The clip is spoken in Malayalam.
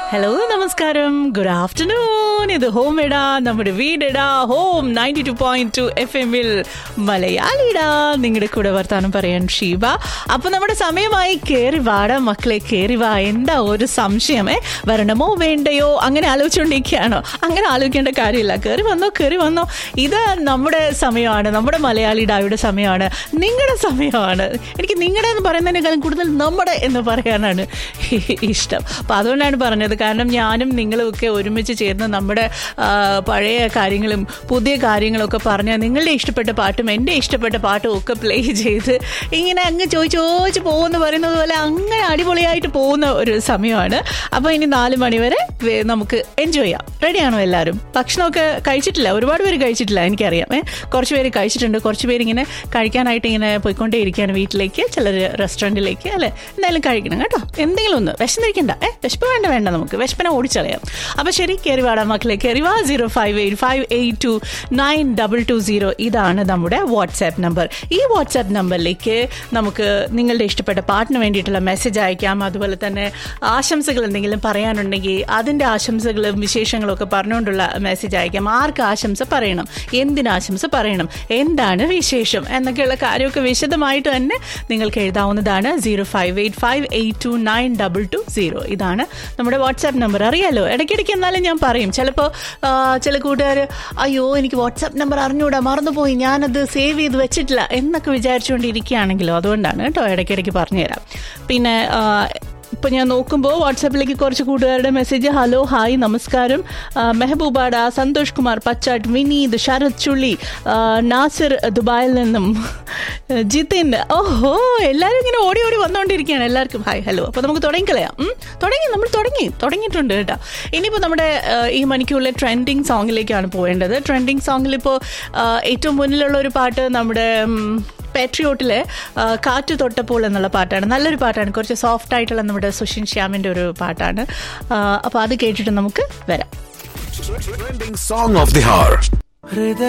ഹലോ നമസ്കാരം, ഗുഡ് ആഫ്റ്റർനൂൺ. ഇത് ഹോം ഇടാ, നമ്മുടെ വീടിടാ, ഹോം 92.2 FM മലയാളിടാ. നിങ്ങളുടെ കൂടെ വർത്താനം പറയാൻ ഷീബ. അപ്പൊ നമ്മുടെ സമയമായി. കേറി വാടാ മക്കളെ, കേറി വാ. എന്താ ഒരു സംശയമേ, വരണമോ വേണ്ടയോ അങ്ങനെ ആലോചിച്ചുകൊണ്ടിരിക്കുകയാണോ? അങ്ങനെ ആലോചിക്കേണ്ട കാര്യമില്ല. കേറി വന്നോ. ഇത് നമ്മുടെ സമയമാണ്, നമ്മുടെ മലയാളിടായുടെ സമയമാണ്, നിങ്ങളുടെ സമയമാണ്. എനിക്ക് നിങ്ങളുടെ എന്ന് പറയുന്നതിനേക്കാളും കൂടുതൽ നമ്മുടെ എന്ന് പറയാനാണ് ഇഷ്ടം. അപ്പൊ അതുകൊണ്ടാണ് പറഞ്ഞത്. കാരണം ഞാനും നിങ്ങളും ഒക്കെ ഒരുമിച്ച് ചേർന്ന് നമ്മുടെ പഴയ കാര്യങ്ങളും പുതിയ കാര്യങ്ങളൊക്കെ പറഞ്ഞ് നിങ്ങളുടെ ഇഷ്ടപ്പെട്ട പാട്ടും എൻ്റെ ഇഷ്ടപ്പെട്ട പാട്ടും ഒക്കെ പ്ലേ ചെയ്ത് ഇങ്ങനെ അങ്ങ് ചോദിച്ച് പോകുമെന്ന് പറയുന്നത് പോലെ അങ്ങനെ അടിപൊളിയായിട്ട് പോകുന്ന ഒരു സമയമാണ്. അപ്പോൾ ഇനി 4 മണി വരെ നമുക്ക് എൻജോയ് ചെയ്യാം. റെഡിയാണോ എല്ലാവരും? ഭക്ഷണമൊക്കെ കഴിച്ചിട്ടില്ല, ഒരുപാട് പേര് കഴിച്ചിട്ടില്ല എനിക്കറിയാം. കുറച്ച് പേര് കഴിച്ചിട്ടുണ്ട്, കുറച്ച് പേര് ഇങ്ങനെ കഴിക്കാനായിട്ട് ഇങ്ങനെ പോയിക്കൊണ്ടേ ഇരിക്കുകയാണ് വീട്ടിലേക്ക്, ചിലർ റെസ്റ്റോറൻറ്റിലേക്ക്. അല്ലേ, എന്തായാലും കഴിക്കണം കേട്ടോ. എന്തെങ്കിലും ഒന്ന് വിശന്നിരിക്കണ്ട. വിശപ്പ് വേണ്ട, നമുക്ക് വിശപ്പിനെ ഓടിച്ചളയാം. അപ്പോൾ ശരി, കയറി വാടാ മക്കളെ, കയറി വാ. 05858292220 ഇതാണ് നമ്മുടെ വാട്സാപ്പ് നമ്പർ. ഈ വാട്സാപ്പ് നമ്പറിലേക്ക് നമുക്ക് നിങ്ങളുടെ ഇഷ്ടപ്പെട്ട പാട്ടിന് വേണ്ടിയിട്ടുള്ള മെസ്സേജ് അയക്കാം. അതുപോലെ തന്നെ ആശംസകൾ എന്തെങ്കിലും പറയാനുണ്ടെങ്കിൽ അതിൻ്റെ ആശംസകളും വിശേഷങ്ങളും ഒക്കെ പറഞ്ഞുകൊണ്ടുള്ള മെസ്സേജ് അയക്കാം. ആർക്ക് ആശംസ പറയണം, എന്തിനാശംസ പറയണം, എന്താണ് വിശേഷം എന്നൊക്കെയുള്ള കാര്യമൊക്കെ വിശദമായിട്ട് തന്നെ നിങ്ങൾക്ക് എഴുതാവുന്നതാണ്. 05858292220 ഇതാണ് നമ്മുടെ വാട്സാപ്പ് നമ്പർ. അറിയാലോ, ഇടയ്ക്കിടയ്ക്ക് എന്നാലും ഞാൻ പറയും. ചിലപ്പോൾ ചില കൂട്ടുകാർ അയ്യോ എനിക്ക് വാട്സാപ്പ് നമ്പർ അറിഞ്ഞൂടാ, മറന്നുപോയി, ഞാനത് സേവ് ചെയ്ത് വെച്ചിട്ടില്ല എന്നൊക്കെ വിചാരിച്ചുകൊണ്ടിരിക്കുകയാണെങ്കിലോ, അതുകൊണ്ടാണ് കേട്ടോ ഇടയ്ക്കിടയ്ക്ക് പറഞ്ഞുതരാം. പിന്നെ ഇപ്പം ഞാൻ നോക്കുമ്പോൾ വാട്സാപ്പിലേക്ക് കുറച്ച് കൂട്ടുകാരുടെ മെസ്സേജ്. ഹലോ, ഹായ്, നമസ്കാരം, മെഹബൂബാഡ, സന്തോഷ് കുമാർ പച്ചാട്ട്, വിനീത്, ശരത് ചുള്ളി, നാസിർ ദുബായിൽ നിന്നും, ജിതിൻ. ഓഹോ, എല്ലാവരും ഇങ്ങനെ ഓടി വന്നുകൊണ്ടിരിക്കുകയാണ്. എല്ലാവർക്കും ഹായ്, ഹലോ. അപ്പോൾ നമുക്ക് തുടങ്ങിക്കളയാം. നമ്മൾ തുടങ്ങിയിട്ടുണ്ട് കേട്ടോ. ഇനിയിപ്പോൾ നമ്മുടെ ഈ മണിക്കൂറിലെ ട്രെൻഡിങ് സോങ്ങിലേക്കാണ് പോകേണ്ടത്. ട്രെൻഡിങ് സോങ്ങിലിപ്പോൾ ഏറ്റവും മുന്നിലുള്ള ഒരു പാട്ട് നമ്മുടെ പാട്രിയോട്ടിലെ കാറ്റ് തൊട്ടപ്പോൾ എന്നുള്ള പാട്ടാണ്. നല്ലൊരു പാട്ടാണ്, കുറച്ച് സോഫ്റ്റ് ആയിട്ടുള്ള നമ്മുടെ സുഷിൻ ശ്യാമിൻ്റെ ഒരു പാട്ടാണ്. അപ്പോൾ അത് കേട്ടിട്ട് നമുക്ക് വരാം.